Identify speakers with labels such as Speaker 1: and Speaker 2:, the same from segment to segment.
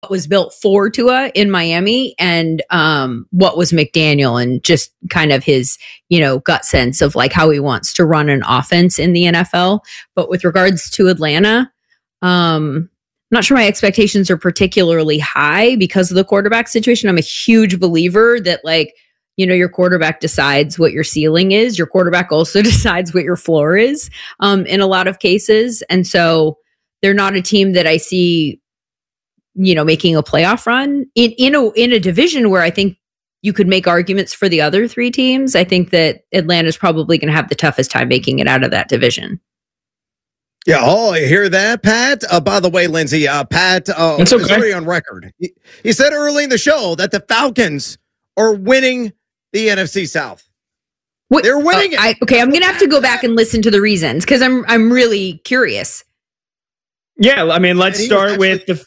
Speaker 1: was built for Tua in Miami and what was McDaniel and just kind of his, gut sense of like how he wants to run an offense in the NFL. But with regards to Atlanta, I'm not sure my expectations are particularly high because of the quarterback situation. I'm a huge believer that your quarterback decides what your ceiling is. Your quarterback also decides what your floor is in a lot of cases. And so they're not a team that I see making a playoff run in a division where I think you could make arguments for the other three teams. I think that Atlanta's probably going to have the toughest time making it out of that division.
Speaker 2: Yeah. Oh, you hear that, Pat? By the way, Lindsay, Pat is already on record. He said early in the show that the Falcons are winning the NFC South.
Speaker 1: What?
Speaker 2: They're winning it.
Speaker 1: I'm going to have to go back and listen to the reasons because I'm really curious.
Speaker 3: Yeah, I mean, let's start with the.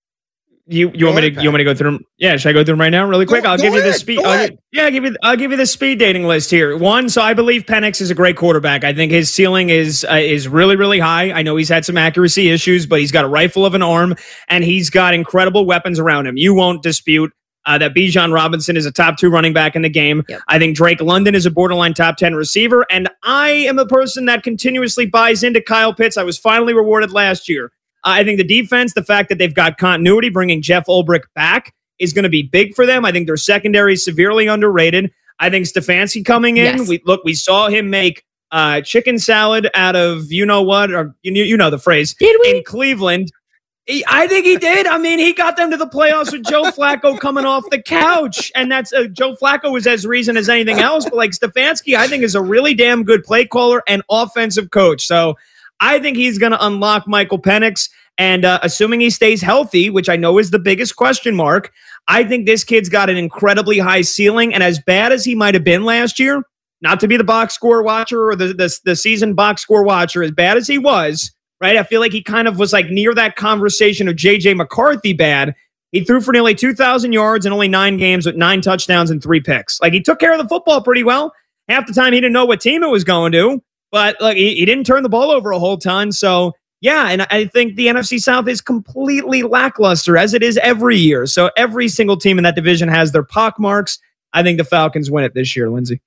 Speaker 3: You want me to go through them? Yeah, should I go through them right now, really quick? I'll give you the speed. I'll give you the speed dating list here. One, so I believe Penix is a great quarterback. I think his ceiling is really, really high. I know he's had some accuracy issues, but he's got a rifle of an arm and he's got incredible weapons around him. You won't dispute that Bijan Robinson is a top 2 running back in the game. Yep. I think Drake London is a borderline top 10 receiver, and I am a person that continuously buys into Kyle Pitts. I was finally rewarded last year. I think the defense, the fact that they've got continuity, bringing Jeff Ulbrich back is going to be big for them. I think their secondary is severely underrated. I think Stefanski coming in,
Speaker 1: yes.
Speaker 3: we saw him make chicken salad out of what, or you know the phrase.
Speaker 1: Did we?
Speaker 3: In Cleveland. I think he did. I mean, he got them to the playoffs with Joe Flacco coming off the couch, and that's Joe Flacco was as reason as anything else. But Stefanski, I think, is a really damn good play caller and offensive coach. So I think he's going to unlock Michael Penix, and assuming he stays healthy, which I know is the biggest question mark, I think this kid's got an incredibly high ceiling, and as bad as he might have been last year, not to be the box score watcher or the season box score watcher, as bad as he was, right? I feel like he kind of was near that conversation of J.J. McCarthy bad. He threw for nearly 2,000 yards in only 9 games with 9 touchdowns and 3 picks. He took care of the football pretty well. Half the time he didn't know what team it was going to. But he didn't turn the ball over a whole ton. So, yeah, and I think the NFC South is completely lackluster, as it is every year. So every single team in that division has their pockmarks. I think the Falcons win it this year, Lindsay.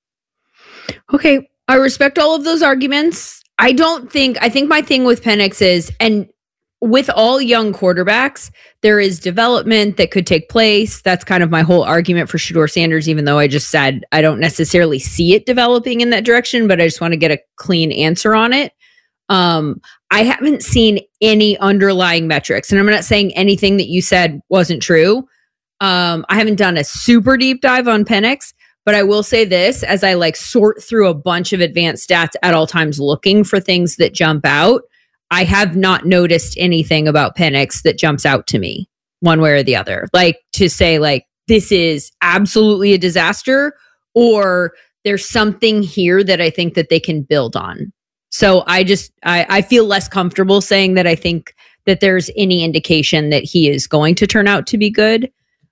Speaker 1: Okay, I respect all of those arguments. I think my thing with Penix is, and with all young quarterbacks, there is development that could take place. That's kind of my whole argument for Shedeur Sanders, even though I just said I don't necessarily see it developing in that direction, but I just want to get a clean answer on it. I haven't seen any underlying metrics, and I'm not saying anything that you said wasn't true. I haven't done a super deep dive on Penix, but I will say this, as I sort through a bunch of advanced stats at all times looking for things that jump out, I have not noticed anything about Penix that jumps out to me one way or the other. To say this is absolutely a disaster, or there's something here that I think that they can build on. So I feel less comfortable saying that I think that there's any indication that he is going to turn out to be good.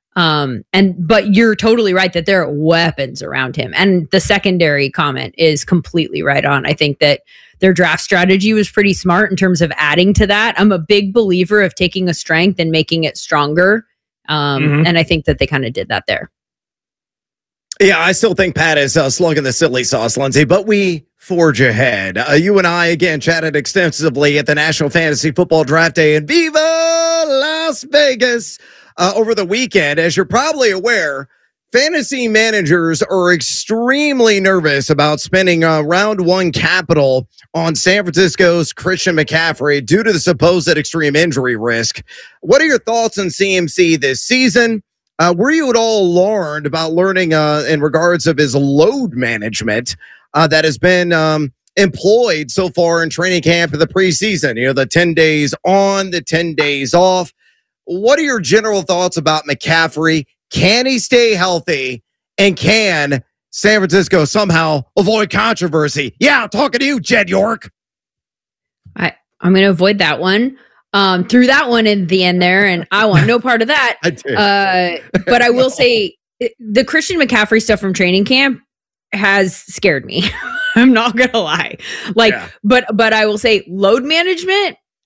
Speaker 1: But you're totally right that there are weapons around him. And the secondary comment is completely right on. I think that their draft strategy was pretty smart in terms of adding to that. I'm a big believer of taking a strength and making it stronger. And I think that they kind of did that there.
Speaker 2: Yeah, I still think Pat is slugging the silly sauce, Lindsay, but we forge ahead. You and I, again, chatted extensively at the National Fantasy Football Draft Day in Viva Las Vegas over the weekend. As you're probably aware, fantasy managers are extremely nervous about spending round 1 capital on San Francisco's Christian McCaffrey due to the supposed extreme injury risk. What are your thoughts on CMC this season? Were you at all alarmed about learning in regards of his load management that has been employed so far in training camp in the preseason? The 10 days on, the 10 days off. What are your general thoughts about McCaffrey? Can he stay healthy? And can San Francisco somehow avoid controversy? Yeah, talking to you, Jed York.
Speaker 1: I'm going to avoid that one. Threw that one in the end there, and I want no part of that.
Speaker 2: I did.
Speaker 1: But I will say the Christian McCaffrey stuff from training camp has scared me. I'm not going to lie. But I will say load management,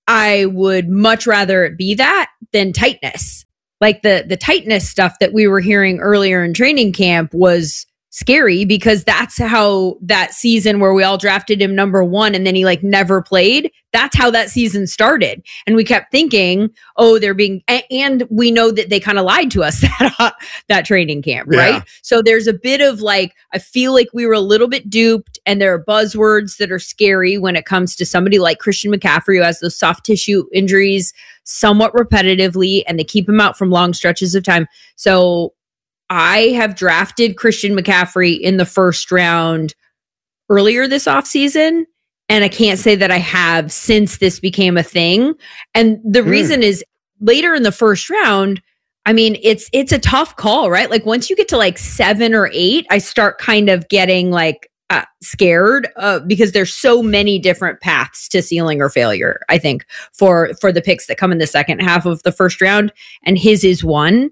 Speaker 1: I would much rather it be that than tightness. Like the tightness stuff that we were hearing earlier in training camp was scary because that's how that season where we all drafted him number 1 and then he like never played. That's how that season started. And we kept thinking, oh, they're being, and we know that they kind of lied to us that training camp, right? So there's a bit of like, I feel like we were a little bit duped and there are buzzwords that are scary when it comes to somebody like Christian McCaffrey who has those soft tissue injuries somewhat repetitively and they keep him out from long stretches of time. So I have drafted Christian McCaffrey in the first round earlier this offseason, and I can't say that I have since this became a thing. And the reason is later in the first round, I mean, it's a tough call, right? Like once you get to like 7 or 8, I start kind of getting like scared because there's so many different paths to ceiling or failure, I think, for the picks that come in the second half of the first round, and his is one.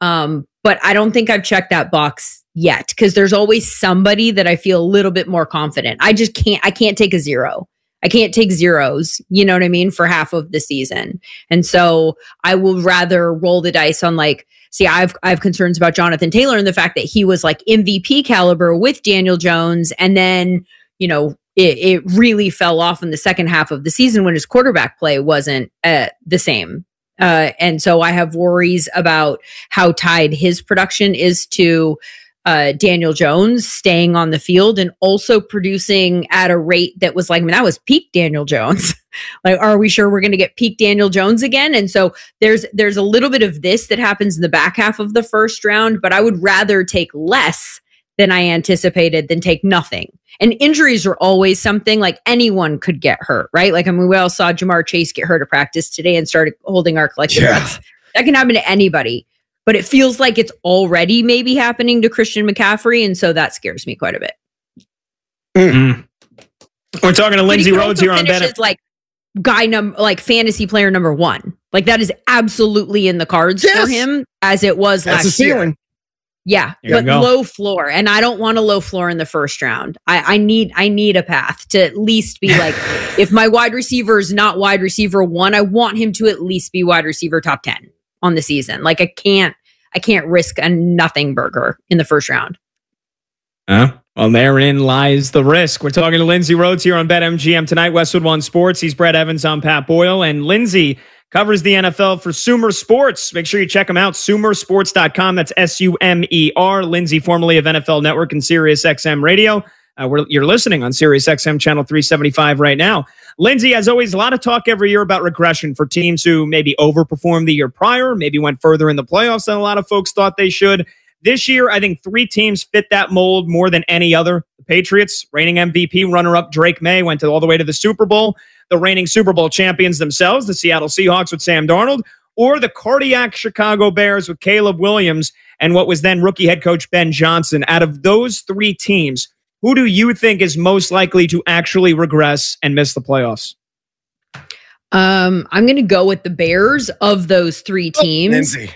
Speaker 1: But I don't think I've checked that box yet because there's always somebody that I feel a little bit more confident. I can't take a 0. I can't take zeros, you know what I mean, for half of the season. And so I will rather roll the dice on like, see, I have concerns about Jonathan Taylor and the fact that he was like MVP caliber with Daniel Jones. And then, you know, it really fell off in the second half of the season when his quarterback play wasn't the same. And so I have worries about how tied his production is to Daniel Jones staying on the field and also producing at a rate that was like, I mean, that was peak Daniel Jones. Like, are we sure we're going to get peak Daniel Jones again? And so there's a little bit of this that happens in the back half of the first round, but I would rather take less than I anticipated than take nothing. And injuries are always something, like anyone could get hurt, right? Like, I mean, we all saw Jamar Chase get hurt at practice today and started holding our collective breaths. That can happen to anybody, but it feels like it's already maybe happening to Christian McCaffrey. And so that scares me quite a bit.
Speaker 3: We're talking to Lindsay Rhodes here on Bennett.
Speaker 1: Like like fantasy player number 1. Like that is absolutely in the cards for him as it was last year. Yeah, but low floor. And I don't want a low floor in the first round. I need a path to at least be like, if my wide receiver is not wide receiver 1, I want him to at least be wide receiver top 10 on the season. Like I can't risk a nothing burger in the first round.
Speaker 3: Well, therein lies the risk. We're talking to Lindsay Rhodes here on BetMGM tonight. Westwood One Sports. He's Brett Evans. I'm Pat Boyle. And Lindsay covers the NFL for Sumer Sports. Make sure you check him out, sumersports.com. That's SUMER. Lindsay, formerly of NFL Network and SiriusXM Radio. You're listening on SiriusXM channel 375 right now. Lindsay, as always, a lot of talk every year about regression for teams who maybe overperformed the year prior, maybe went further in the playoffs than a lot of folks thought they should. This year, I think 3 teams fit that mold more than any other. The Patriots, reigning MVP runner-up Drake May, went all the way to the Super Bowl. The reigning Super Bowl champions themselves, the Seattle Seahawks with Sam Darnold, or the cardiac Chicago Bears with Caleb Williams and what was then rookie head coach Ben Johnson. Out of those 3 teams, who do you think is most likely to actually regress and miss the playoffs?
Speaker 1: I'm going to go with the Bears of those 3 teams.
Speaker 2: Lindsay.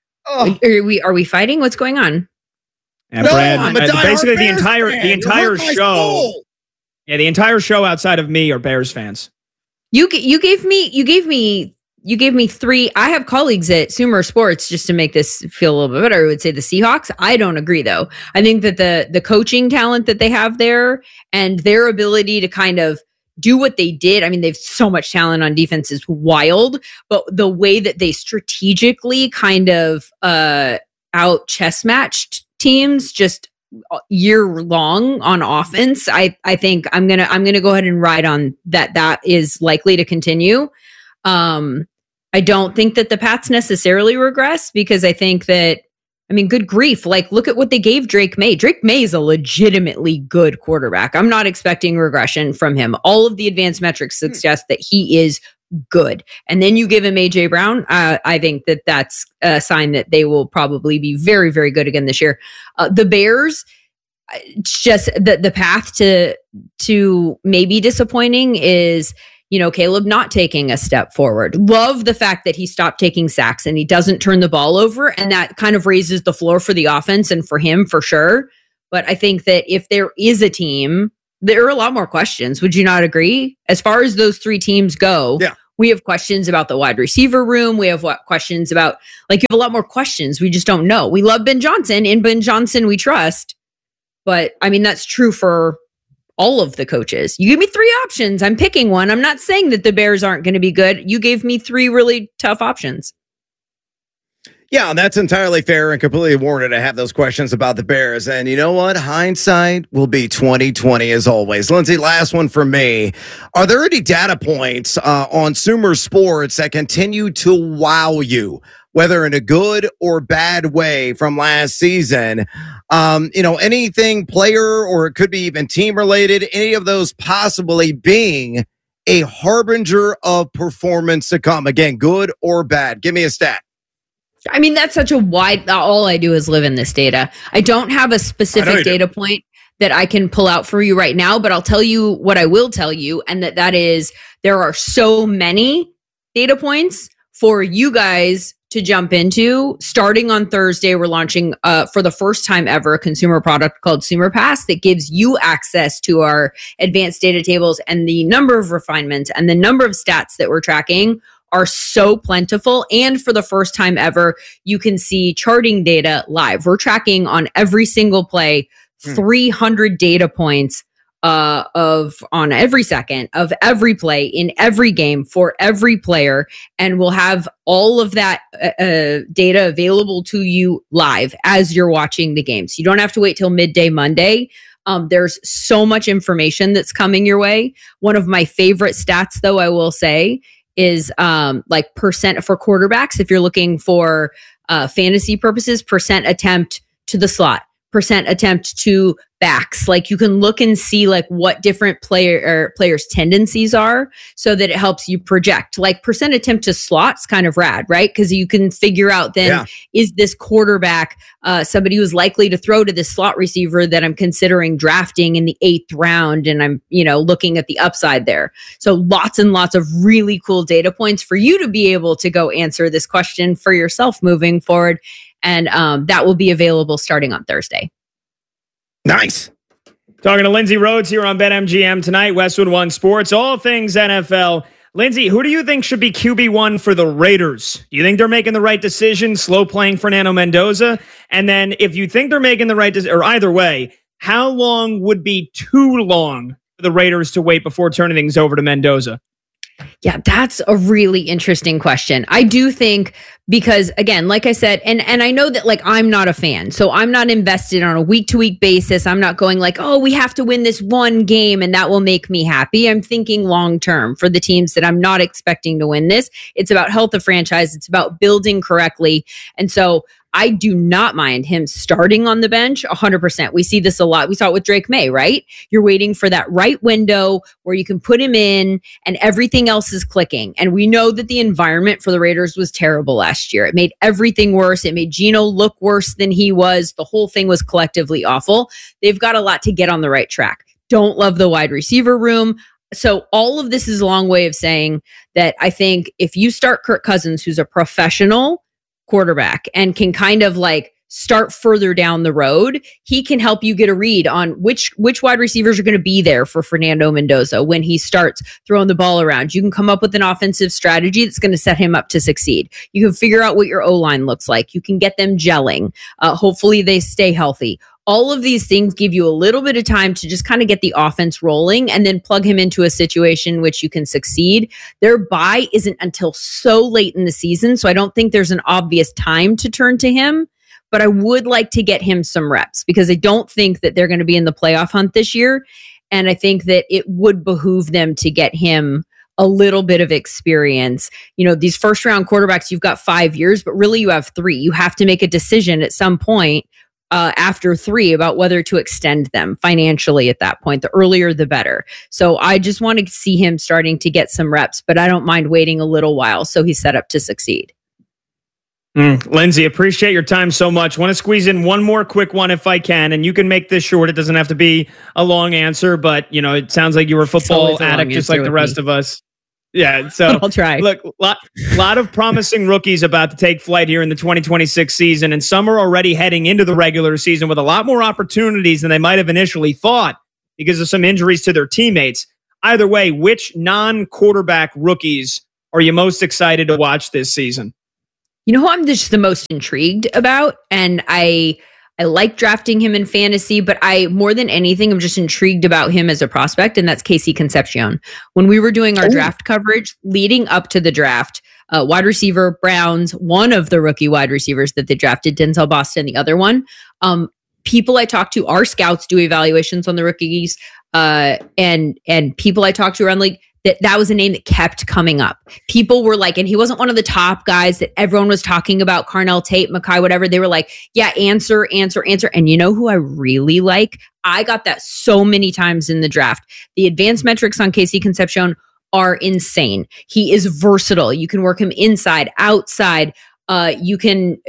Speaker 1: Are we fighting? What's going on?
Speaker 3: Yeah, no, Brad, basically the entire show. Yeah, the entire show outside of me are Bears fans.
Speaker 1: You gave me 3. I have colleagues at Sumer Sports, just to make this feel a little bit better. I would say the Seahawks. I don't agree though. I think that the coaching talent that they have there and their ability to kind of do what they did. I mean, they have so much talent on defense is wild, but the way that they strategically kind of out chess matched teams just year long on offense, I think I'm gonna go ahead and ride on that is likely to continue. I don't think that the Pats necessarily regress because I think that, I mean, good grief. Like, look at what they gave Drake May. Drake May is a legitimately good quarterback. I'm not expecting regression from him. All of the advanced metrics suggest that he is good. And then you give him AJ Brown. I think that that's a sign that they will probably be very, very good again this year. The Bears, just the path to maybe disappointing is, you know, Caleb not taking a step forward. Love the fact that he stopped taking sacks and he doesn't turn the ball over. And that kind of raises the floor for the offense and for him for sure. But I think that if there is a team, there are a lot more questions. Would you not agree? As far as those 3 teams go, We have questions about the wide receiver room. We have questions about, like, you have a lot more questions. We just don't know. We love Ben Johnson. In Ben Johnson, we trust. But, I mean, that's true for all of the coaches. You give me 3 options. I'm picking one. I'm not saying that the Bears aren't going to be good. You gave me 3 really tough options.
Speaker 2: Yeah, that's entirely fair and completely warranted to have those questions about the Bears. And you know what? Hindsight will be 20/20 as always. Lindsay, last one for me. Are there any data points on Sumer Sports that continue to wow you, whether in a good or bad way from last season? Anything player, or it could be even team related, any of those possibly being a harbinger of performance to come? Again, good or bad. Give me a stat.
Speaker 1: I mean, that's such a wide, all I do is live in this data. I don't have a specific data point that I can pull out for you right now, but I'll tell you what I will tell you. And that is there are so many data points for you guys to jump into. Starting on Thursday, we're launching for the first time ever a consumer product called Sumer Pass that gives you access to our advanced data tables, and the number of refinements and the number of stats that we're tracking are so plentiful. And for the first time ever, you can see charting data live. We're tracking on every single play 300 data points on every second of every play in every game for every player. And we'll have all of that data available to you live as you're watching the game. So you don't have to wait till midday Monday. There's so much information that's coming your way. One of my favorite stats, though, I will say, is like percent for quarterbacks. If you're looking for fantasy purposes, percent attempt to the slot, percent attempt to backs. Like, you can look and see like what different players' tendencies are, so that it helps you project. Like, percent attempt to slots kind of rad, right? Because you can figure out then, is this quarterback somebody who's likely to throw to this slot receiver that I'm considering drafting in the 8th round, and I'm looking at the upside there. So lots and lots of really cool data points for you to be able to go answer this question for yourself moving forward. And that will be available starting on Thursday.
Speaker 2: Nice.
Speaker 3: Talking to Lindsay Rhodes here on BetMGM tonight, Westwood One Sports, all things NFL. Lindsay, who do you think should be QB1 for the Raiders? Do you think they're making the right decision, slow playing Fernando Mendoza? And then if you think they're making the right decision, or either way, how long would be too long for the Raiders to wait before turning things over to Mendoza?
Speaker 1: Yeah, that's a really interesting question. I do think, because again, like I said, and I know that, like, I'm not a fan, so I'm not invested on a week-to-week basis. I'm not going like, oh, we have to win this one game and that will make me happy. I'm thinking long-term for the teams that I'm not expecting to win this. It's about health of franchise. It's about building correctly. And so I do not mind him starting on the bench 100%. We see this a lot. We saw it with Drake May, right? You're waiting for that right window where you can put him in and everything else is clicking. And we know that the environment for the Raiders was terrible last year. It made everything worse. It made Geno look worse than he was. The whole thing was collectively awful. They've got a lot to get on the right track. Don't love the wide receiver room. So all of this is a long way of saying that I think if you start Kirk Cousins, who's a professional quarterback and can kind of like start further down the road, he can help you get a read on which wide receivers are going to be there for Fernando Mendoza when he starts throwing the ball around. You can come up with an offensive strategy that's going to set him up to succeed. You can figure out what your O-line looks like. You can get them gelling. Hopefully they stay healthy. All of these things give you a little bit of time to just kind of get the offense rolling and then plug him into a situation which you can succeed. Their bye isn't until so late in the season, so I don't think there's an obvious time to turn to him, but I would like to get him some reps because I don't think that they're going to be in the playoff hunt this year, and I think that it would behoove them to get him a little bit of experience. These first round quarterbacks, you've got 5 years, but really you have 3. You have to make a decision at some point after 3 about whether to extend them financially at that point. The earlier, the better. So I just want to see him starting to get some reps, but I don't mind waiting a little while so he's set up to succeed.
Speaker 3: Lindsay, appreciate your time so much. Want to squeeze in one more quick one if I can, and you can make this short. It doesn't have to be a long answer, but it sounds like you were a football addict just like the rest of us. Yeah, so
Speaker 1: I'll try.
Speaker 3: Look, lot of promising rookies about to take flight here in the 2026 season, and some are already heading into the regular season with a lot more opportunities than they might have initially thought because of some injuries to their teammates. Either way, which non-quarterback rookies are you most excited to watch this season?
Speaker 1: You know who I'm just the most intrigued about? And I like drafting him in fantasy, but I, more than anything, I'm just intrigued about him as a prospect, and that's Casey Concepcion. When we were doing our draft coverage leading up to the draft, wide receiver, Browns, one of the rookie wide receivers that they drafted, Denzel Boston, the other one. People I talk to, our scouts do evaluations on the rookies, and people I talk to around like that was a name that kept coming up. People were like, and he wasn't one of the top guys that everyone was talking about, Carnell Tate, Makai, whatever. They were like, yeah, answer. And you know who I really like? I got that so many times in the draft. The advanced metrics on Casey Concepcion are insane. He is versatile. You can work him inside, outside. You can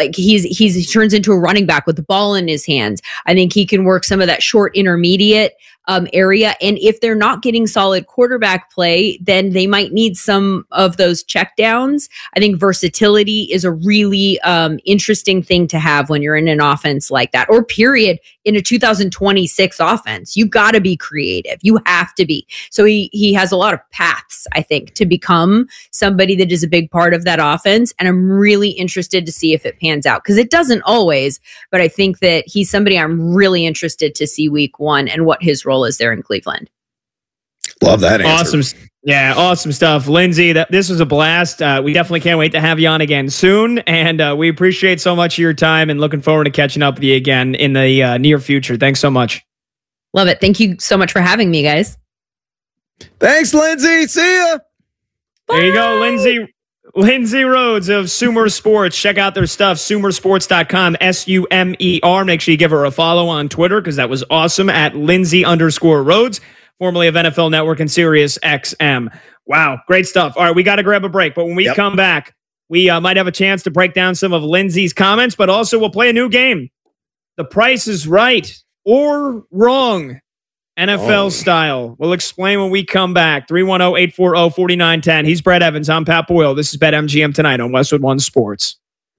Speaker 1: he turns into a running back with the ball in his hands. I think he can work some of that short intermediate area. And if they're not getting solid quarterback play, then they might need some of those checkdowns. I think versatility is a really interesting thing to have when you're in an offense like that, or period, in a 2026 offense. You got to be creative. You have to be. So he has a lot of paths, I think, to become somebody that is a big part of that offense. And I'm really interested to see if it pans out, because it doesn't always, but I think that he's somebody I'm really interested to see week one and what his role is there in Cleveland.
Speaker 2: Love that answer.
Speaker 3: Awesome. Yeah, awesome stuff. Lindsay, this was a blast. We definitely can't wait to have you on again soon. And we appreciate so much of your time and looking forward to catching up with you again in the near future. Thanks so much.
Speaker 1: Love it. Thank you so much for having me, guys.
Speaker 2: Thanks, Lindsay. See ya.
Speaker 3: Bye. There you go, Lindsay Rhodes of Sumer Sports. Check out their stuff, sumersports.com, SUMER. Make sure you give her a follow on Twitter, because that was awesome, at Lindsay_Rhodes, formerly of NFL Network and Sirius XM. Wow, great stuff. All right, we got to grab a break, but when we come back, we might have a chance to break down some of Lindsay's comments, but also we'll play a new game. The Price is Right or Wrong, NFL style. We'll explain when we come back. 310-840-4910. He's Brett Evans. I'm Pat Boyle. This is BetMGM Tonight on Westwood One Sports.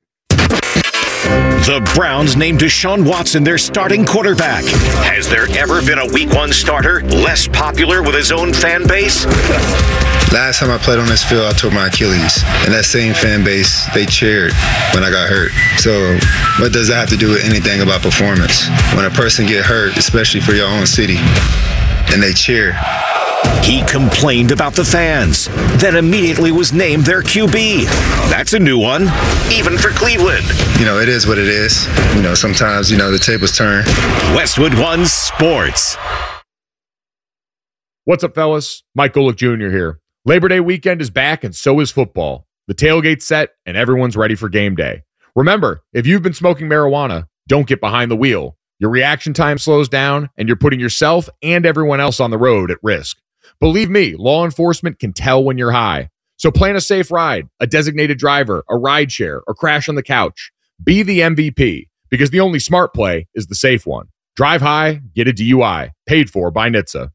Speaker 4: The Browns named Deshaun Watson their starting quarterback. Has there ever been a Week 1 starter less popular with his own fan base?
Speaker 5: Last time I played on this field, I tore my Achilles. And that same fan base, they cheered when I got hurt. So what does that have to do with anything about performance? When a person get hurt, especially for your own city, and they cheer.
Speaker 4: He complained about the fans, then immediately was named their QB. That's a new one, even for Cleveland.
Speaker 5: You know, it is what it is. You know, sometimes, the tables turn.
Speaker 4: Westwood One Sports.
Speaker 6: What's up, fellas? Mike Golick Jr. here. Labor Day weekend is back, and so is football. The tailgate's set, and everyone's ready for game day. Remember, if you've been smoking marijuana, don't get behind the wheel. Your reaction time slows down, and you're putting yourself and everyone else on the road at risk. Believe me, law enforcement can tell when you're high. So plan a safe ride, a designated driver, a ride share, or crash on the couch. Be the MVP, because the only smart play is the safe one. Drive high, get a DUI. Paid for by NHTSA.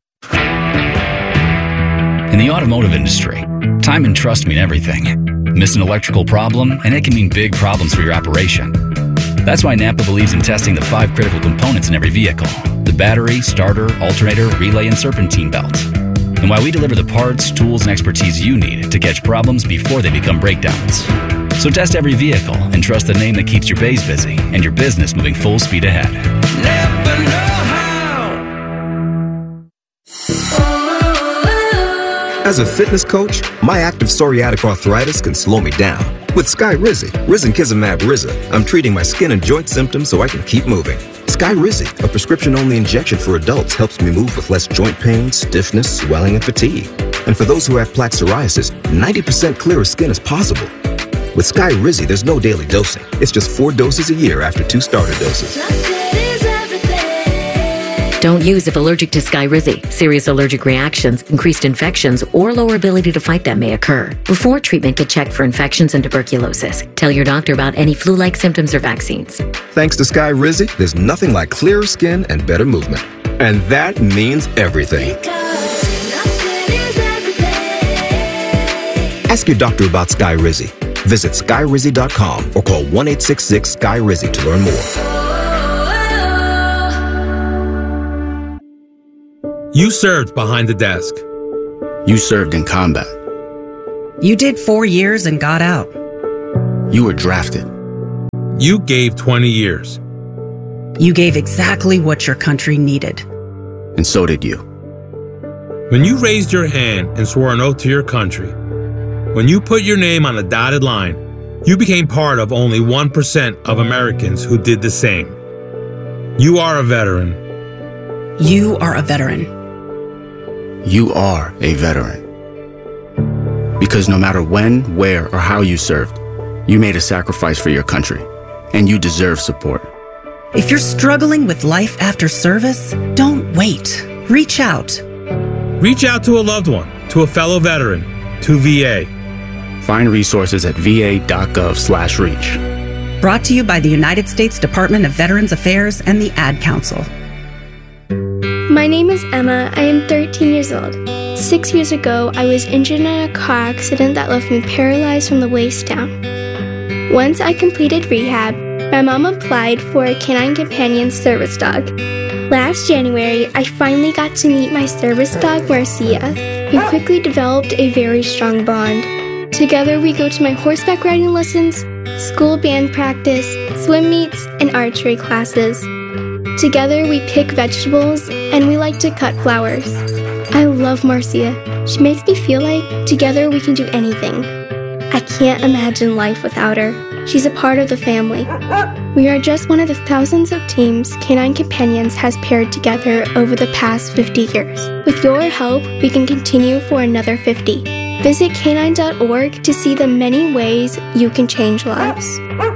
Speaker 7: In the automotive industry, time and trust mean everything. Miss an electrical problem, and it can mean big problems for your operation. That's why Napa believes in testing the 5 critical components in every vehicle: the battery, starter, alternator, relay, and serpentine belt. And why we deliver the parts, tools, and expertise you need to catch problems before they become breakdowns. So test every vehicle and trust the name that keeps your bays busy and your business moving full speed ahead. Napa
Speaker 8: know-how. As a fitness coach, my active psoriatic arthritis can slow me down. With Skyrizi, risankizumab Riza, I'm treating my skin and joint symptoms so I can keep moving. Skyrizi, a prescription-only injection for adults, helps me move with less joint pain, stiffness, swelling, and fatigue. And for those who have plaque psoriasis, 90% clearer skin is possible. With Skyrizi, there's no daily dosing. It's just 4 doses a year after 2 starter doses.
Speaker 9: Don't use if allergic to Skyrizi. Serious allergic reactions, increased infections, or lower ability to fight them may occur. Before treatment, get checked for infections and tuberculosis. Tell your doctor about any flu-like symptoms or vaccines.
Speaker 8: Thanks to Skyrizi, there's nothing like clearer skin and better movement. And that means everything. Ask your doctor about Skyrizi. Visit Skyrizi.com or call 1-866-SKY-RIZI to learn more.
Speaker 10: You served behind the desk.
Speaker 11: You served in combat.
Speaker 10: You did 4 years and got out.
Speaker 11: You were drafted.
Speaker 12: You gave 20 years.
Speaker 10: You gave exactly what your country needed.
Speaker 11: And so did you.
Speaker 12: When you raised your hand and swore an oath to your country, when you put your name on a dotted line, you became part of only 1% of Americans who did the same. You are a veteran.
Speaker 10: You are a veteran.
Speaker 11: You are a veteran. Because no matter when, where, or how you served, you made a sacrifice for your country, and you deserve support.
Speaker 10: If you're struggling with life after service, don't wait. Reach out.
Speaker 12: Reach out to a loved one, to a fellow veteran, to VA.
Speaker 11: Find resources at va.gov/reach.
Speaker 10: Brought to you by the United States Department of Veterans Affairs and the Ad Council.
Speaker 13: My name is Emma. I am 13 years old. 6 years ago, I was injured in a car accident that left me paralyzed from the waist down. Once I completed rehab, my mom applied for a Canine Companion service dog. Last January, I finally got to meet my service dog, Marcia. We quickly developed a very strong bond. Together, we go to my horseback riding lessons, school band practice, swim meets, and archery classes. Together, we pick vegetables, and we like to cut flowers. I love Marcia. She makes me feel like together we can do anything. I can't imagine life without her. She's a part of the family. We are just one of the thousands of teams Canine Companions has paired together over the past 50 years. With your help, we can continue for another 50. Visit canine.org to see the many ways you can change lives.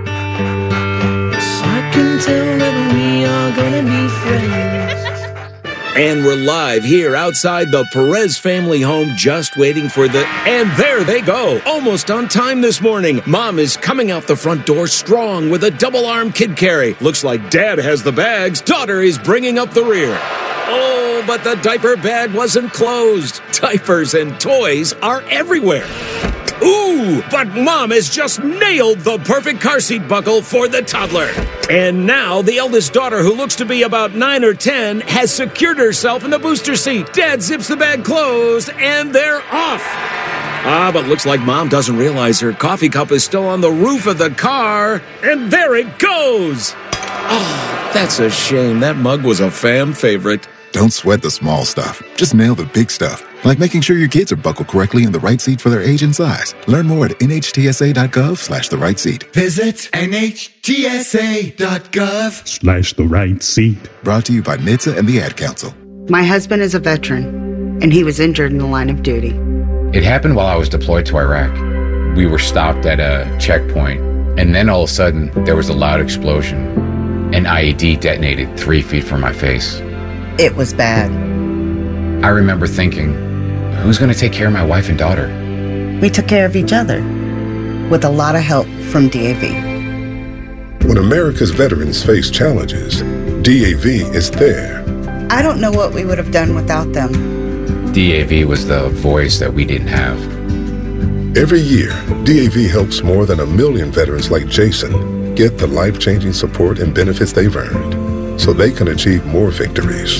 Speaker 14: I can tell that we are gonna be friends.
Speaker 15: And we're live here outside the Perez family home, just waiting for and there they go. Almost on time this morning. Mom is coming out the front door strong with a double-arm kid carry. Looks like Dad has the bags. Daughter is bringing up the rear. Oh, but the diaper bag wasn't closed. Diapers and toys are everywhere. Ooh, but Mom has just nailed the perfect car seat buckle for the toddler. And now the eldest daughter, who looks to be about 9 or 10, has secured herself in the booster seat. Dad zips the bag closed, and they're off. But looks like Mom doesn't realize her coffee cup is still on the roof of the car. And there it goes. Oh, that's a shame. That mug was a fam favorite.
Speaker 16: Don't sweat the small stuff. Just nail the big stuff. Like making sure your kids are buckled correctly in the right seat for their age and size. Learn more at nhtsa.gov/the right seat.
Speaker 17: Visit nhtsa.gov/the right seat.
Speaker 16: Brought to you by NHTSA and the Ad Council.
Speaker 18: My husband is a veteran, and he was injured in the line of duty.
Speaker 19: It happened while I was deployed to Iraq. We were stopped at a checkpoint, and then all of a sudden, there was a loud explosion. An IED detonated 3 feet from my face.
Speaker 18: It was bad.
Speaker 19: I remember thinking, who's going to take care of my wife and daughter?
Speaker 18: We took care of each other, with a lot of help from DAV.
Speaker 20: When America's veterans face challenges, DAV is there.
Speaker 18: I don't know what we would have done without them.
Speaker 19: DAV was the voice that we didn't have.
Speaker 20: Every year, DAV helps more than 1 million veterans like Jason get the life-changing support and benefits they've earned, so they can achieve more victories.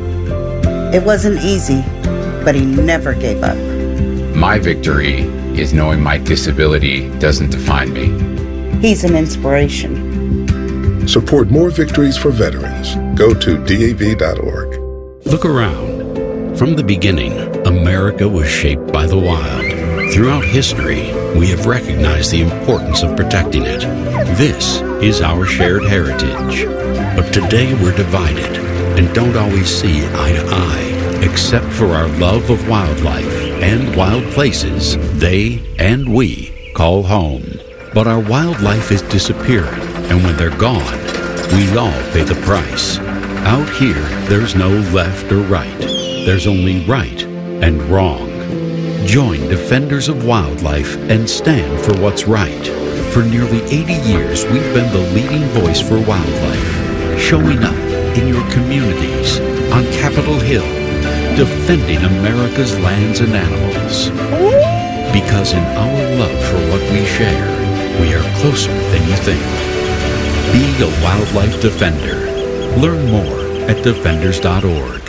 Speaker 18: It wasn't easy, but he never gave up.
Speaker 19: My victory is knowing my disability doesn't define me.
Speaker 18: He's an inspiration.
Speaker 20: Support more victories for veterans. Go to DAV.org.
Speaker 21: Look around. From the beginning, America was shaped by the wild. Throughout history, we have recognized the importance of protecting it. This is our shared heritage. But today we're divided and don't always see eye to eye, except for our love of wildlife and wild places they and we call home. But our wildlife is disappearing, and when they're gone, we all pay the price. Out here, there's no left or right. There's only right and wrong. Join Defenders of Wildlife and stand for what's right. For nearly 80 years, we've been the leading voice for wildlife, showing up in your communities, on Capitol Hill, defending America's lands and animals. Because in our love for what we share, we are closer than you think. Be a wildlife defender. Learn more at defenders.org.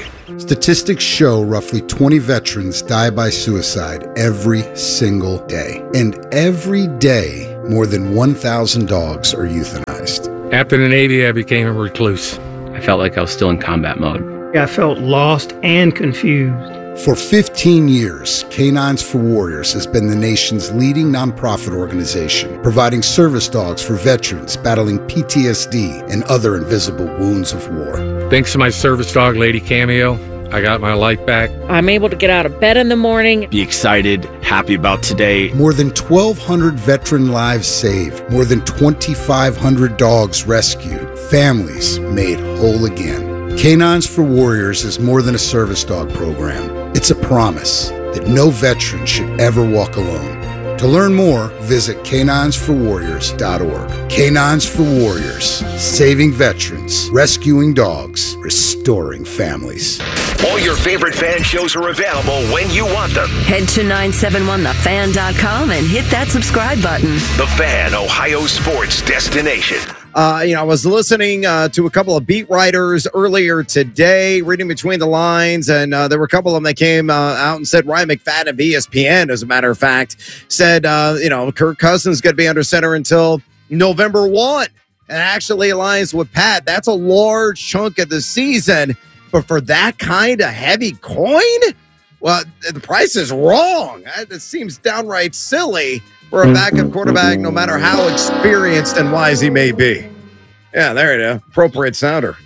Speaker 1: Statistics show roughly 20 veterans die by suicide every single day. And every day, more than 1,000 dogs are euthanized.
Speaker 22: After the Navy, I became a recluse.
Speaker 11: I felt like I was still in combat mode.
Speaker 23: I felt lost and confused.
Speaker 1: For 15 years, Canines for Warriors has been the nation's leading nonprofit organization, providing service dogs for veterans battling PTSD and other invisible wounds of war.
Speaker 22: Thanks to my service dog, Lady Cameo, I got my life back.
Speaker 24: I'm able to get out of bed in the morning.
Speaker 25: Be excited, happy about today.
Speaker 1: More than 1,200 veteran lives saved. More than 2,500 dogs rescued. Families made whole again. Canines for Warriors is more than a service dog program. It's a promise that no veteran should ever walk alone. To learn more, visit caninesforwarriors.org. Canines for Warriors, saving veterans, rescuing dogs, restoring families.
Speaker 4: All your favorite fan shows are available when you want them.
Speaker 26: Head to 971thefan.com and hit that subscribe button.
Speaker 4: The Fan, Ohio sports destination.
Speaker 2: I was listening to a couple of beat writers earlier today, reading between the lines, and there were a couple of them that came out and said Ryan McFadden of ESPN, as a matter of fact, said, Kirk Cousins is going to be under center until November 1. And actually aligns with Pat. That's a large chunk of the season. But for that kind of heavy coin, well, the price is wrong. It seems downright silly for a backup quarterback, no matter how experienced and wise he may be. Yeah, there it is. Appropriate sounder.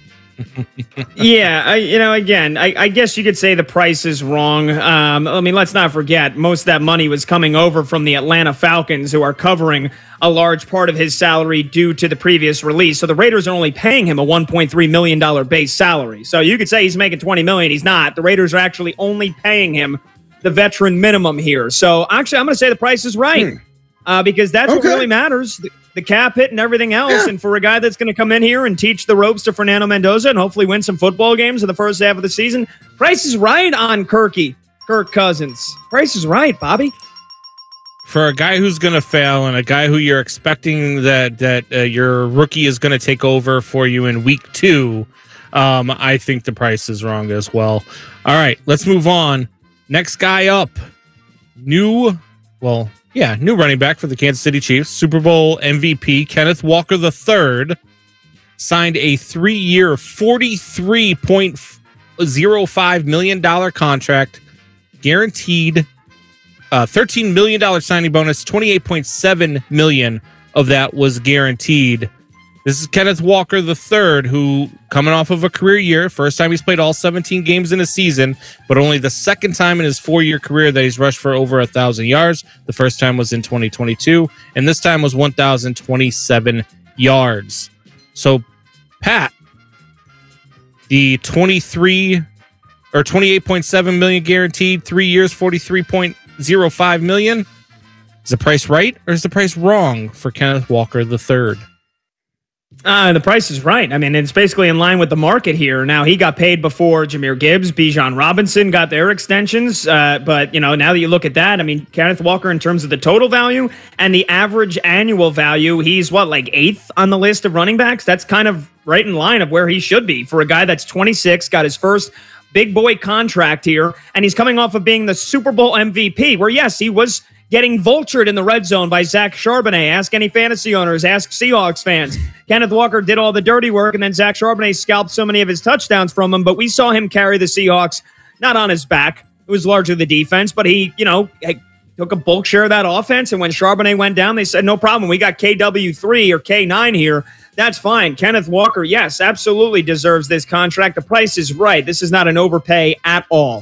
Speaker 3: Yeah, I guess you could say the price is wrong. Let's not forget, most of that money was coming over from the Atlanta Falcons, who are covering a large part of his salary due to the previous release. So the Raiders are only paying him a $1.3 million base salary. So you could say he's making $20 million. He's not. The Raiders are actually only paying him the veteran minimum here. So actually, I'm going to say the price is right. Because that's what really matters, the cap hit and everything else. Yeah. And for a guy that's going to come in here and teach the ropes to Fernando Mendoza and hopefully win some football games in the first half of the season, price is right on Kirk Cousins. Price is right, Bobby.
Speaker 12: For a guy who's going to fail and a guy who you're expecting that your rookie is going to take over for you in week 2, I think the price is wrong as well. All right, let's move on. Next guy up, new running back for the Kansas City Chiefs, Super Bowl MVP Kenneth Walker III signed a 3-year, $43.05 million contract, guaranteed $13 million signing bonus, $28.7 million of that was guaranteed. This is Kenneth Walker III, who, coming off of a career year, first time he's played all 17 games in a season, but only the second time in his 4-year career that he's rushed for over 1,000 yards. The first time was in 2022, and this time was 1,027 yards. So, Pat, the 28.7 million guaranteed, 3 years, $43.05 million. Is the price right or is the price wrong for Kenneth Walker III?
Speaker 3: The price is right. I mean, it's basically in line with the market here. Now, he got paid before Jahmyr Gibbs, Bijan Robinson got their extensions. But, now that you look at that, I mean, Kenneth Walker, in terms of the total value and the average annual value, he's 8th on the list of running backs? That's kind of right in line of where he should be for a guy that's 26, got his first big boy contract here, and he's coming off of being the Super Bowl MVP, where, yes, he was getting vultured in the red zone by Zach Charbonnet. Ask any fantasy owners, ask Seahawks fans. Kenneth Walker did all the dirty work, and then Zach Charbonnet scalped so many of his touchdowns from him, but we saw him carry the Seahawks, not on his back. It was largely the defense, but he, took a bulk share of that offense, and when Charbonnet went down, they said, no problem, we got KW3 or K9 here. That's fine. Kenneth Walker, yes, absolutely deserves this contract. The price is right. This is not an overpay at all.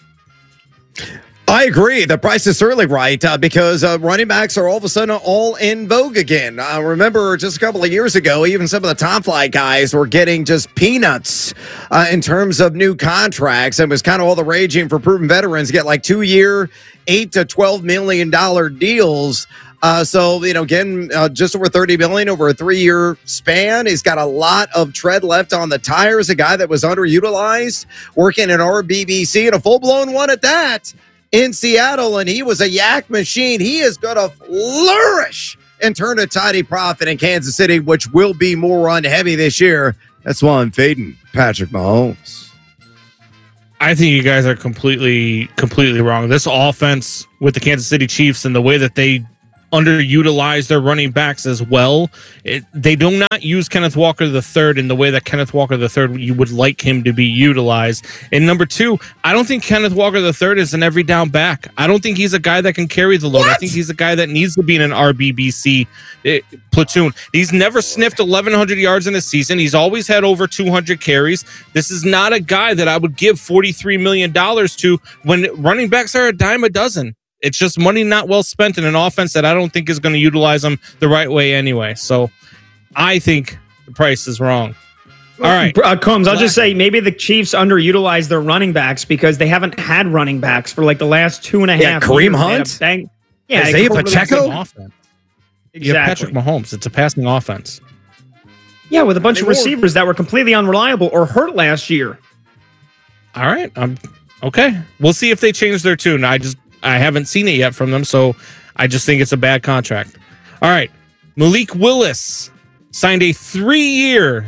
Speaker 2: I agree. The price is certainly right because running backs are all of a sudden all in vogue again. Remember just a couple of years ago, even some of the top flight guys were getting just peanuts in terms of new contracts. It was kind of all the raging for proven veterans to get 2-year, $8 to $12 million deals. So, again, just over $30 million over a 3-year span. He's got a lot of tread left on the tires. A guy that was underutilized, working at RBBC, and a full-blown one at that in Seattle, and he was a yak machine. He is going to flourish and turn a tidy profit in Kansas City, which will be more run heavy this year. That's why I'm fading Patrick Mahomes.
Speaker 5: I think you guys are completely wrong. This offense with the Kansas City Chiefs and the way that they underutilize their running backs as well, they do not use Kenneth Walker III in the way that Kenneth Walker III you would like him to be utilized. And number two, I don't think Kenneth Walker III is an every down back. I don't think he's a guy that can carry the load. I think he's a guy that needs to be in an RBBC platoon. He's never sniffed 1,100 yards in a season. He's always had over 200 carries. This is not a guy that I would give $43 million to when running backs are a dime a dozen. It's just money not well spent in an offense that I don't think is going to utilize them the right way anyway. So I think the price is wrong. All right.
Speaker 3: Combs, I'll just say maybe the Chiefs underutilize their running backs because they haven't had running backs for like the last 2.5 years.
Speaker 2: Kareem Hunt?
Speaker 3: Isaiah
Speaker 2: Pacheco?
Speaker 5: Exactly. You have Patrick Mahomes. It's a passing offense.
Speaker 3: Yeah, with a bunch of receivers that were completely unreliable or hurt last year.
Speaker 5: All right. Okay. We'll see if they change their tune. I haven't seen it yet from them, so I just think it's a bad contract. All right. Malik Willis signed a 3-year,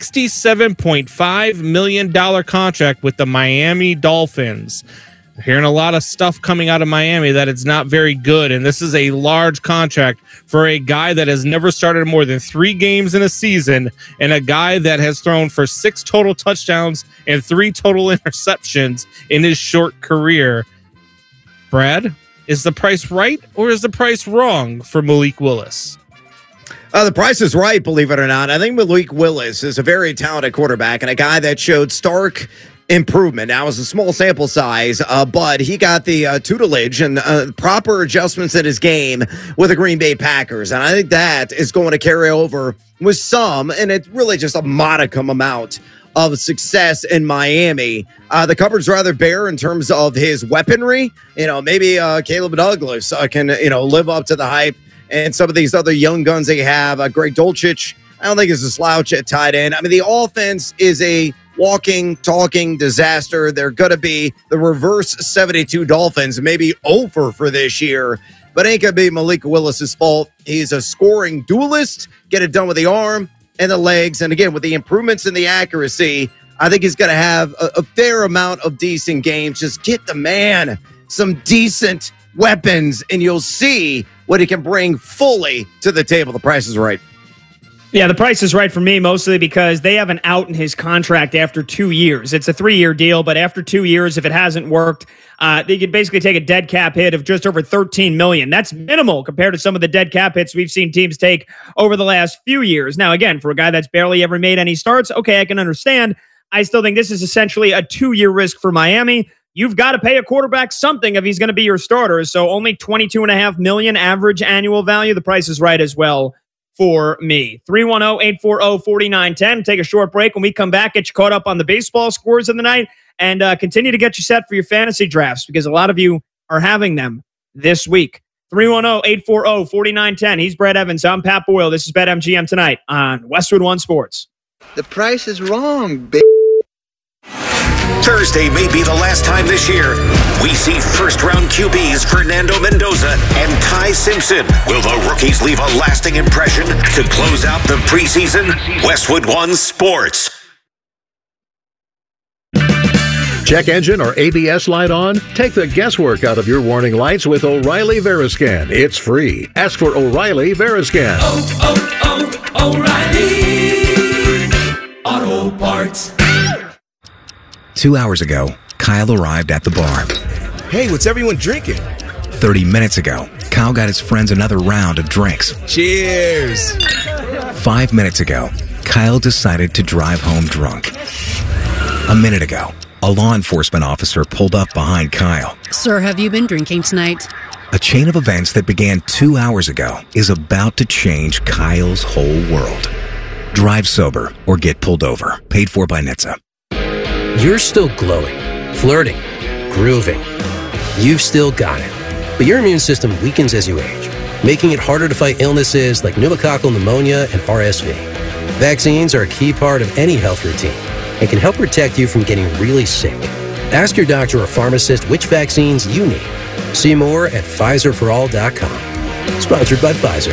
Speaker 5: $67.5 million contract with the Miami Dolphins. We're hearing a lot of stuff coming out of Miami that it's not very good, and this is a large contract for a guy that has never started more than 3 games in a season and a guy that has thrown for 6 total touchdowns and 3 total interceptions in his short career. Brad, is the price right or is the price wrong for Malik Willis?
Speaker 2: The price is right, believe it or not. I think Malik Willis is a very talented quarterback and a guy that showed stark improvement. Now, it's a small sample size, but he got the tutelage and proper adjustments in his game with the Green Bay Packers. And I think that is going to carry over with some, and it's really just a modicum amount of success in Miami. The cupboard's rather bare in terms of his weaponry. Maybe Caleb Douglas can, live up to the hype. And some of these other young guns they have, Greg Dulcich, I don't think is a slouch at tight end. I mean, the offense is a walking, talking disaster. They're going to be the reverse 72 Dolphins, maybe over for this year. But it ain't going to be Malik Willis's fault. He's a scoring duelist. Get it done with the arm and the legs. And again, with the improvements in the accuracy, I think he's going to have a fair amount of decent games. Just get the man some decent weapons, and you'll see what he can bring fully to the table. The price is right.
Speaker 3: Yeah, the price is right for me, mostly because they have an out in his contract after 2 years. It's a 3-year deal, but after 2 years, if it hasn't worked, they could basically take a dead cap hit of just over $13 million. That's minimal compared to some of the dead cap hits we've seen teams take over the last few years. Now, again, for a guy that's barely ever made any starts, okay, I can understand. I still think this is essentially a 2-year risk for Miami. You've got to pay a quarterback something if he's going to be your starter. So only $22.5 million average annual value. The price is right as well for me. 310-840-4910. Take a short break. When we come back, get you caught up on the baseball scores of the night and continue to get you set for your fantasy drafts because a lot of you are having them this week. 310-840-4910. He's Brad Evans. I'm Pat Boyle. This is BetMGM tonight on Westwood One Sports.
Speaker 6: The price is wrong, baby.
Speaker 4: Thursday may be the last time this year we see first-round QBs Fernando Mendoza and Ty Simpson. Will the rookies leave a lasting impression to close out the preseason? Westwood One Sports.
Speaker 7: Check engine or ABS light on? Take the guesswork out of your warning lights with O'Reilly Veriscan. It's free. Ask for O'Reilly Veriscan.
Speaker 14: O'Reilly Auto Parts.
Speaker 8: 2 hours ago, Kyle arrived at the bar.
Speaker 9: Hey, what's everyone drinking?
Speaker 8: 30 minutes ago, Kyle got his friends another round of drinks.
Speaker 9: Cheers!
Speaker 8: 5 minutes ago, Kyle decided to drive home drunk. A minute ago, a law enforcement officer pulled up behind Kyle.
Speaker 10: Sir, have you been drinking tonight?
Speaker 8: A chain of events that began 2 hours ago is about to change Kyle's whole world. Drive sober or get pulled over. Paid for by NHTSA.
Speaker 27: You're still glowing, flirting, grooving. You've still got it. But your immune system weakens as you age, making it harder to fight illnesses like pneumococcal pneumonia and RSV. Vaccines are a key part of any health routine and can help protect you from getting really sick. Ask your doctor or pharmacist which vaccines you need. See more at PfizerForAll.com. Sponsored by Pfizer.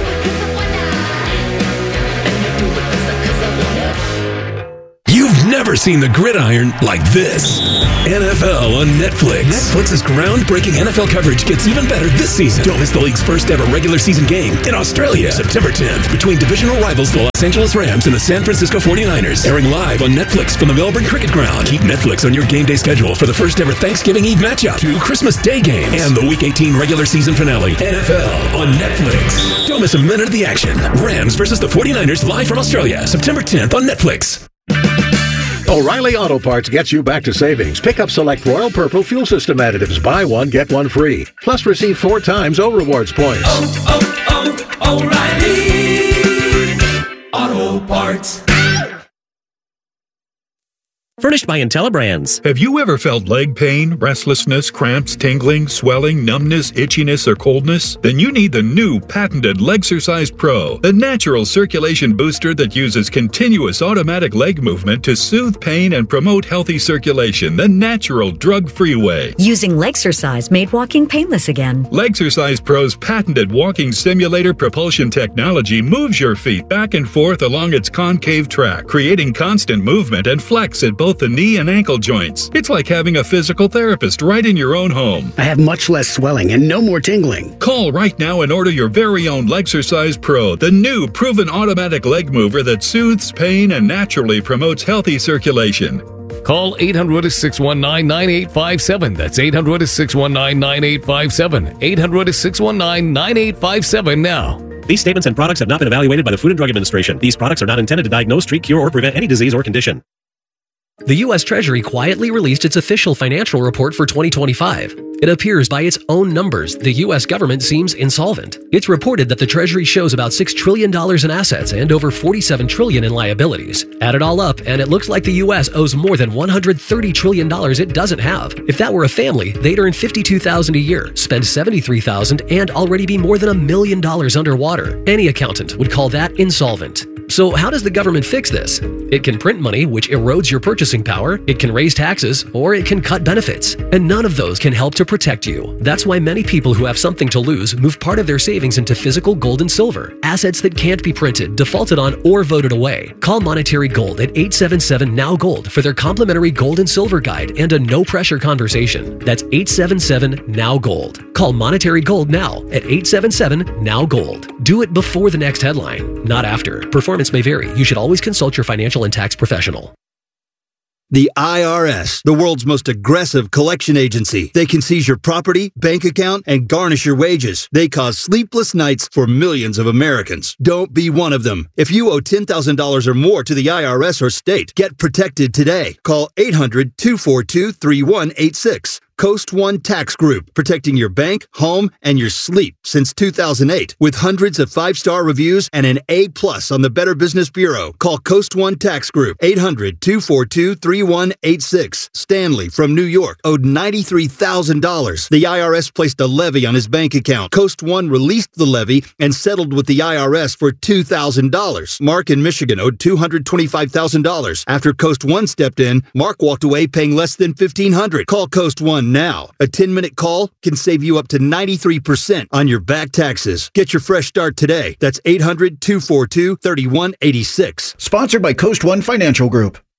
Speaker 28: You've never
Speaker 13: never seen the gridiron like this. NFL on Netflix. Netflix's groundbreaking NFL coverage gets even better this season. Don't miss the league's first ever regular season game in Australia, September 10th, between divisional rivals the Los Angeles Rams and the San Francisco 49ers, airing live on Netflix from the Melbourne Cricket Ground. Keep Netflix on your game day schedule for the first ever Thanksgiving Eve matchup, 2 Christmas Day games, and the Week 18 regular season finale. NFL on Netflix. Don't miss a minute of the action. Rams versus the 49ers live from Australia, September 10th on Netflix.
Speaker 7: O'Reilly Auto Parts gets you back to savings. Pick up select Royal Purple fuel system additives. Buy one, get one free. Plus receive 4 times O-Rewards points.
Speaker 15: O'Reilly Auto Parts.
Speaker 16: Furnished by IntelliBrands.
Speaker 17: Have you ever felt leg pain, restlessness, cramps, tingling, swelling, numbness, itchiness, or coldness? Then you need the new patented Legsercise Pro, the natural circulation booster that uses continuous automatic leg movement to soothe pain and promote healthy circulation the natural, drug-free way.
Speaker 18: Using Legsercise made walking painless again.
Speaker 17: Legsercise Pro's patented walking simulator propulsion technology moves your feet back and forth along its concave track, creating constant movement and flex at both the knee and ankle joints. It's like having a physical therapist right in your own home.
Speaker 19: I have much less swelling and no more tingling.
Speaker 17: Call right now and order your very own Legsercise Pro, the new proven automatic leg mover that soothes pain and naturally promotes healthy circulation.
Speaker 20: Call 800-619-9857. That's 800-619-9857. 800-619-9857 now.
Speaker 16: These statements and products have not been evaluated by the Food and Drug Administration. These products are not intended to diagnose, treat, cure, or prevent any disease or condition.
Speaker 28: The U.S. Treasury quietly released its official financial report for 2025. It appears by its own numbers, the U.S. government seems insolvent. It's reported that the Treasury shows about $6 trillion in assets and over $47 trillion in liabilities. Add it all up, and it looks like the U.S. owes more than $130 trillion it doesn't have. If that were a family, they'd earn $52,000 a year, spend $73,000, and already be more than $1 million underwater. Any accountant would call that insolvent. So how does the government fix this? It can print money, which erodes your purchasing power, it can raise taxes, or it can cut benefits. And none of those can help to protect you. That's why many people who have something to lose move part of their savings into physical gold and silver, assets that can't be printed, defaulted on, or voted away. Call Monetary Gold at 877-NOW-GOLD for their complimentary gold and silver guide and a no-pressure conversation. That's 877-NOW-GOLD. Call Monetary Gold now at 877-NOW-GOLD. Do it before the next headline, not after. Performance may vary. You should always consult your financial and tax professional.
Speaker 29: The IRS, the world's most aggressive collection agency. They can seize your property, bank account, and garnish your wages. They cause sleepless nights for millions of Americans. Don't be one of them. If you owe $10,000 or more to the IRS or state, get protected today. Call 800-242-3186. Coast One Tax Group, protecting your bank, home, and your sleep since 2008. With hundreds of 5-star reviews and an A+ on the Better Business Bureau. Call Coast One Tax Group, 800-242-3186. Stanley from New York owed $93,000. The IRS placed a levy on his bank account. Coast One released the levy and settled with the IRS for $2,000. Mark in Michigan owed $225,000. After Coast One stepped in, Mark walked away paying less than $1,500. Call Coast One now. A 10-minute call can save you up to 93% on your back taxes. Get your fresh start today. That's 800-242-3186.
Speaker 30: Sponsored by Coast One Financial Group.